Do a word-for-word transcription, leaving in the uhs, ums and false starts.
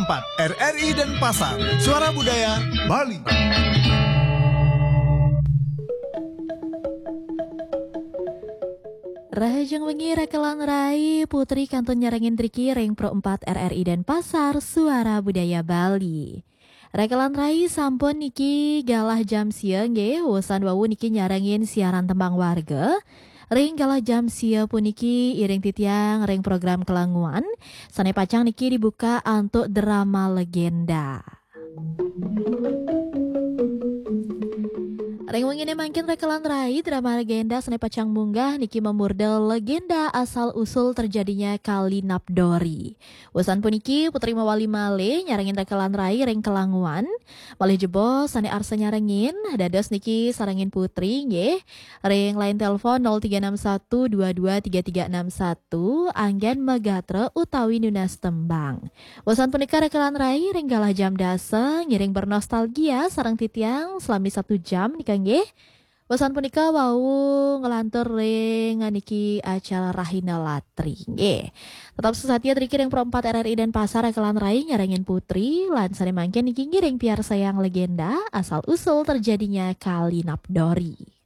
empat R R I Denpasar, Suara Budaya Bali. Rahajang wengi rekelan rai Putri Kantun nyarengin triki ring pro empat R R I Denpasar, Suara Budaya Bali. Rekelan rai sampun niki galah jam siang nggih, wosan wawu niki nyarengin siaran tembang warga. Ring galah jam sia puniki iring titiang ring program kelanguan. Sane pacang niki dibuka untuk drama legenda. Ring wengine mangkin rekelan rai drama legenda sane pacang munggah niki memurdel legenda asal usul terjadinya Kali Napdori. Wasan puniki Putri Mawali Male nyarengin rekelan rai ring kelanguan. Malih jebol sane arsa nyarengin dados niki sarengin Putri nggih. Ring line telepon nol tiga enam satu dua dua tiga tiga enam satu anggen Megatre utawi Nunas Tembang. Wasan punika rekelan rai ring galah jam dasa ngiring bernostalgia sareng titiang selami satu jam nika nggih. Wasan punika wau ngelantur ring niki acara Rahina Latri nggih. Tetap sesatia triki ring pro empat R R I Denpasar rekelan rai nyarengin Putri lan sane mangken niki ngiring piar sayang legenda asal usul terjadinya Kali Napdori.